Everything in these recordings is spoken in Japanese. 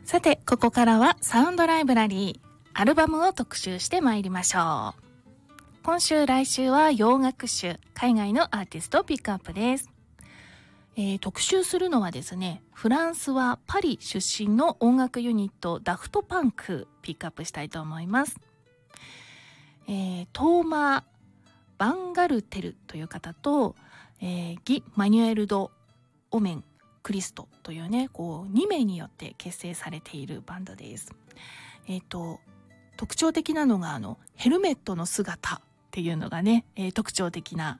さて、ここからはサウンドライブラリー、アルバムを特集してまいりましょう。今週来週は洋楽集、海外のアーティストをピックアップです。特集するのはですね、フランスはパリ出身の音楽ユニットダフトパンクピックアップしたいと思います。トーマー・バンガルテルという方と、ギ・マニュエル・ド・オメン・クリストというね、2名によって結成されているバンドです。特徴的なのがヘルメットの姿っていうのがね、特徴的な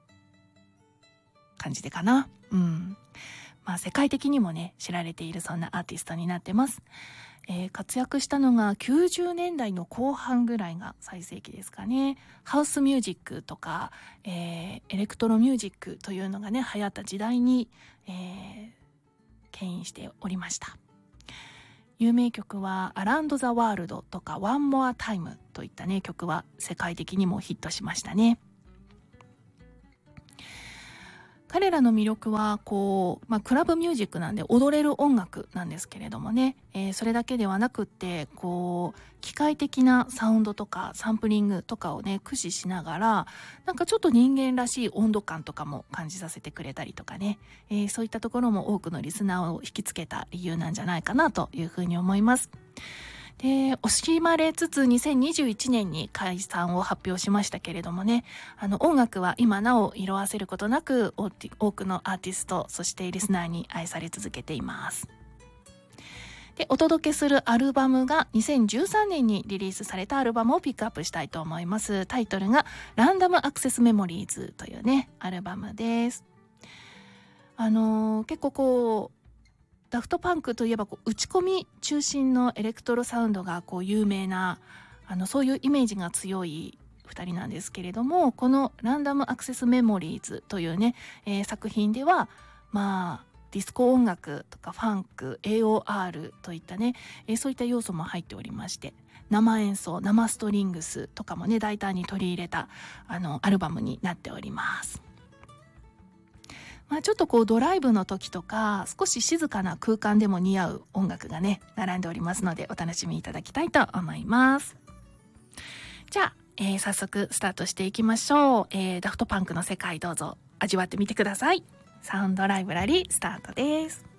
感じでかな。世界的にもね知られているそんなアーティストになってます。活躍したのが90年代の後半ぐらいが最盛期ですかね。ハウスミュージックとか、エレクトロミュージックというのがね流行った時代に、牽引しておりました。有名曲はアラウンド・ザ・ワールドとかワン・モア・タイムといったね曲は世界的にもヒットしましたね。彼らの魅力はクラブミュージックなんで踊れる音楽なんですけれどもね、それだけではなくって機械的なサウンドとかサンプリングとかをね駆使しながらなんかちょっと人間らしい温度感とかも感じさせてくれたりとかね、そういったところも多くのリスナーを引きつけた理由なんじゃないかなというふうに思います。で、惜しまれつつ2021年に解散を発表しましたけれどもね、音楽は今なお色あせることなく多くのアーティストそしてリスナーに愛され続けています。で、お届けするアルバムが2013年にリリースされたアルバムをピックアップしたいと思います。タイトルがランダムアクセスメモリーズというねアルバムです。結構ダフトパンクといえば打ち込み中心のエレクトロサウンドが有名なそういうイメージが強い2人なんですけれども、このランダムアクセスメモリーズというね、作品ではディスコ音楽とかファンク AOR といったね、そういった要素も入っておりまして、生演奏生ストリングスとかもね大胆に取り入れたアルバムになっております。ちょっとドライブの時とか少し静かな空間でも似合う音楽がね並んでおりますのでお楽しみいただきたいと思います。じゃあ、早速スタートしていきましょう。ダフトパンクの世界どうぞ味わってみてください。サウンドライブラリースタートです。